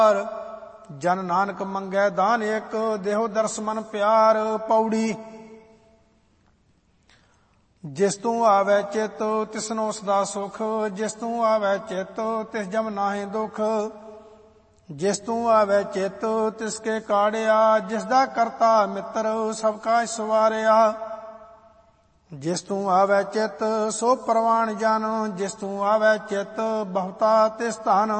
जन नानक मंगै दान एक, देहो दर्श मन प्यार। पौड़ी। जिस तू आवै चित तिसनो सदा सुख, जिस तू आवै चित तिस जम नाहि दुख। जिस तू आवै चित तिसके काढ़िया, जिसदा करता मित्र सब का सवारिया। जिस तू आवै चित सो परवान जन, जिस तू आवै चित बहुता तिस धन।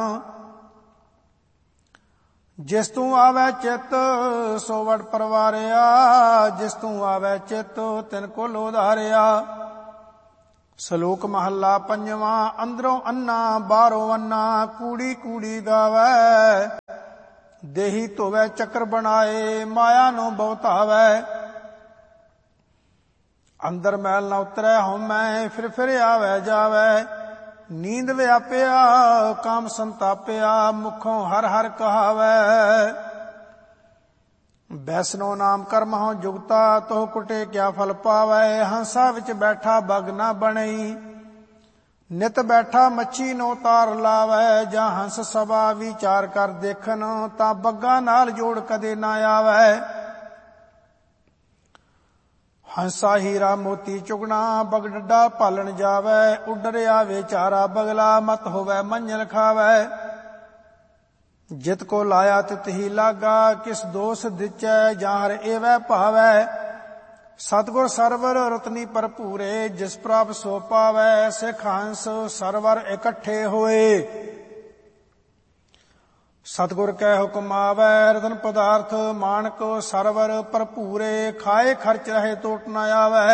जिस तू आवै चित सो वड परवारिया, जिस तू आवै चित तिन कुल उधारिया। श्लोक महला पंजवा। अंदरों अन्ना बाहरों अन्ना, कूड़ी कूड़ी गावै। देही धोवै चक्र बनाए, माया नो बहुतावै। अंदर मैल न उतरै होमै, फिर आवै जावै। नींद व्यापिया काम संतापिया, मुखों हर हर कहावै। वैष्णो नाम कर्म हो जुगता, तो कुटे क्या फल पावै। हंसा विच बैठा बग न बनई, नित बैठा मच्छी नो तार लावै। जां हंस सभा विचार कर देखन, तां बग्गा नाल जोड़ कदे ना आवै। हंसा हीरा मोती चुगना, बग डड्डा पालन जावै। उडर आवे चारा बगला, मत होवै मंजल खावै। जित को लाया तित ही लागा, किस दोष दिचै जां हर एवै भावै। सतगुर सरवर रतनी भरपूरे, जिस प्राप सो पावै। सिख हंस सरवर इकट्ठे होए, सतगुर कै हुक्म आवै। रतन पदार्थ मानक सरवर भरपूरे, खाए खर्च रहे टोट न आवै।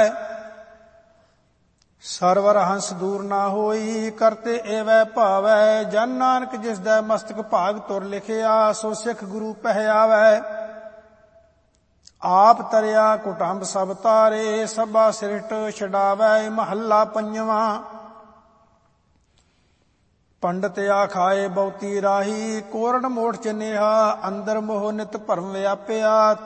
सरवर हंस दूर ना होई, करते एवै भावै। जन नानक जिस दै मस्तक भाग तुर लिखिया, सो सिख गुरु पहयावै। आप तरिया कुटुंब सब तारे, सभा सिरट छडावै। महला पंजवा। पंडित आखाए बहुती राही, कोरड़ मोठ चनेहा। अंदर मोह नित भरम व्यापिया,